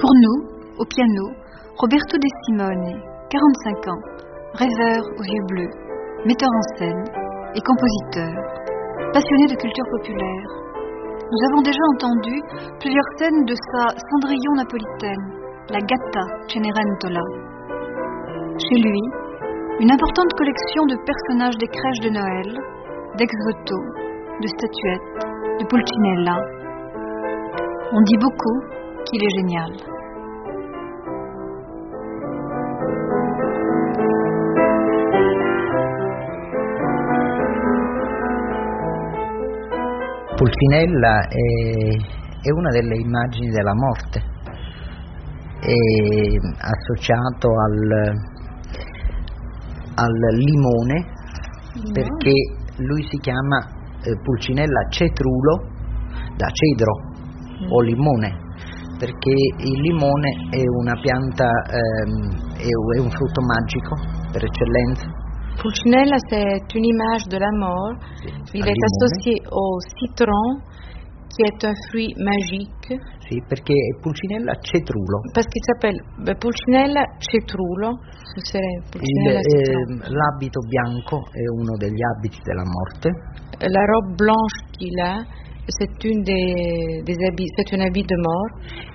Pour nous, au piano, Roberto De Simone, 45 ans, rêveur aux yeux bleus, metteur en scène et compositeur, passionné de culture populaire. Nous avons déjà entendu plusieurs scènes de sa Cendrillon napolitaine, la Gatta Cenerentola. Chez lui, une importante collection de personnages des crèches de Noël, d'ex-voto, de statuettes, de Pulcinella. On dit beaucoup qu'il est génial. Pulcinella è una delle immagini della morte, è associato al limone perché lui si chiama Pulcinella cetrulo, da cedro o limone, perché il limone è una pianta, è un frutto magico per eccellenza. Pulcinella, c'est une image de la mort. Il est associé au citron, qui est un fruit magique. Sì, perché è Pulcinella cetrulo. Parce qu'il s'appelle Pulcinella cetrulo. Pulcinella l'abito bianco è uno degli abiti della morte. La robe blanche qu'il a, c'est un habit de mort.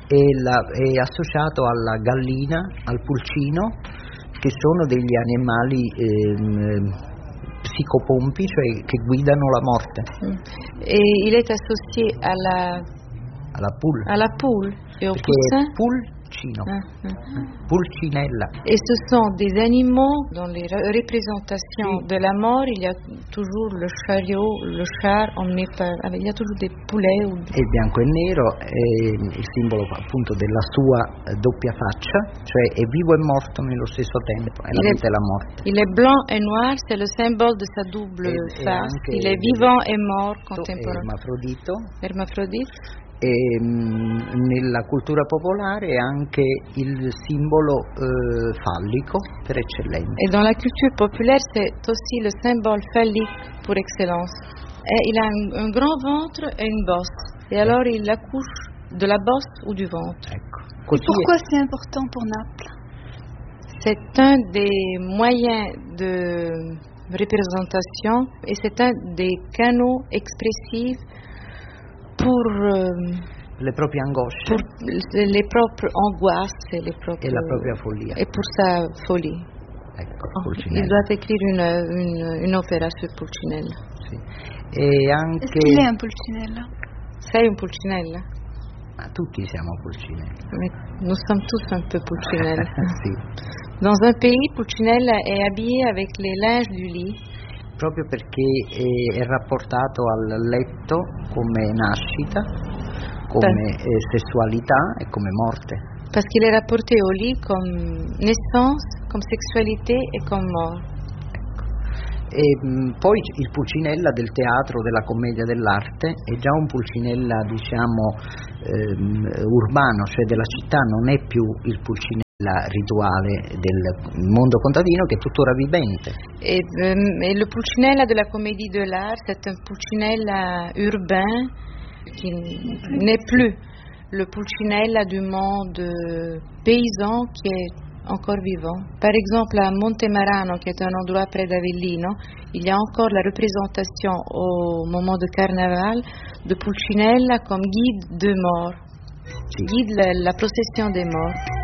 È associato alla gallina, al pulcino, che sono degli animali psicopompi, cioè che guidano la morte. Et il est associé à la poule et au poussin. Pulcino. Pulcinella. Et ce sont des animaux dans les représentations de la mort. Il y a toujours le chariot, le char emmené par. Il y a toujours des poulets. E bianco e nero è il simbolo appunto della sua doppia faccia, cioè è vivo e morto nello stesso tempo, è la vita e la morte. Il est blanc et noir, c'est le symbole de sa double face. Il est vivant et mort contemporanément. Ermafrodite. E nella cultura popolare è anche il simbolo fallico per eccellenza. Et dans la culture populaire, c'est aussi le symbole phallique pour excellence. Et il a un grand ventre et une bosse. Et alors il accouche de la bosse ou du ventre. Ecco. Et pourquoi c'est important pour Naples? C'est un des moyens de représentation et c'est un des canaux expressifs pour le proprie angosce, pour les propres angoisses et la propria follia, et pour sa folie. Ecco, Il doit écrire une opéra sur Pulcinella. Sì. E anche... Est-ce qu'il est un Pulcinella? Sei un Pulcinella? Ma tutti siamo Pulcinella. Mais nous sommes tous un peu Pulcinella. Sì. Dans un pays, Pulcinella est habillé avec les linges du lit. Proprio perché è rapportato al letto come nascita, come sessualità e come morte. Parce qu'il est rapporté au lit comme naissance, comme sexualité et comme mort. Ecco. E poi il Pulcinella del teatro, della commedia dell'arte, è già un Pulcinella, diciamo, urbano, cioè della città, non è più il Pulcinella rituale del mondo contadino che è tuttora vivente. Et le Pulcinella de la comédie de l'art, c'est un Pulcinella urbain qui n'est plus le Pulcinella du monde paysan qui est encore vivant. Par exemple, à Montemarano, qui est un endroit près d'Avellino, il y a encore la représentation au moment de carnaval de Pulcinella comme guide de mort, guide la procession des morts.